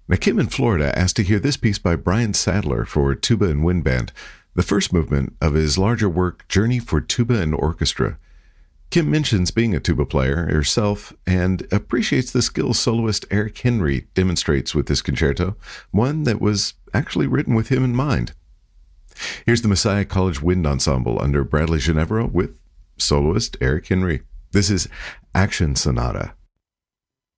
Now, Kim in Florida asked to hear this piece by Brian Sadler for tuba and wind band, the first movement of his larger work, Journey for Tuba and Orchestra. Kim mentions being a tuba player herself and appreciates the skills soloist Eric Henry demonstrates with this concerto, one that was actually written with him in mind. Here's the Messiah College Wind Ensemble under Bradley Ginevra with soloist Eric Henry. This is Action Sonata.